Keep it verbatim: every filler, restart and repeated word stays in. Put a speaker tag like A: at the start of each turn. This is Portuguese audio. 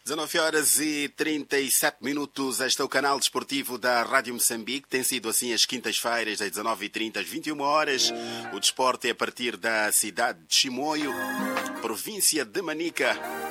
A: dezanove horas e trinta e sete minutos. Este é o canal desportivo da Rádio Moçambique. Tem sido assim as quintas-feiras, das dezanove e trinta às vinte e uma horas. O desporto é a partir da cidade de Chimoio, província de Manica.